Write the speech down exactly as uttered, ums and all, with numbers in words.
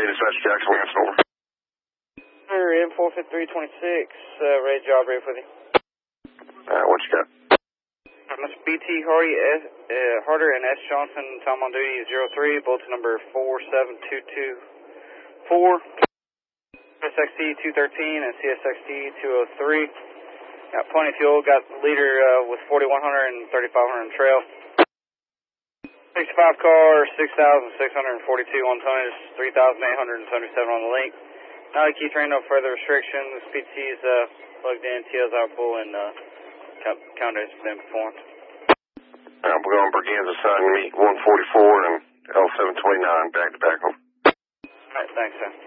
dispatch Jackson Lansing, over. Sir, M four fifty-three twenty-six, uh, ready to job ready for you. Alright, what you got? Mister B T Hardy, S, uh, Harder and S. Johnson, time on duty zero three, bulletin number four seven two two four, C S X T two thirteen and C S X T two oh three. Got plenty of fuel, got the leader uh, with forty-one hundred and thirty-five hundred trail. sixty-five car, six thousand six hundred forty-two on tonnage, three thousand eight hundred seventy-seven on the link. Now the key train, no further restrictions. P T is uh, plugged in, T L's out full, and uh, count has been performed. Alright, we're going to Berganza side and meet one forty-four and L seven twenty-nine back to back home. Alright, thanks, sir.